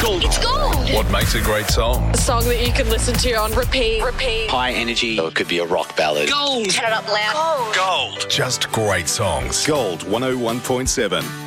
gold. It's gold. What makes a great song? A song that you can listen to on repeat. High energy, or it could be a rock ballad. Gold. Turn it up loud. Gold. Just great songs. Gold 101.7.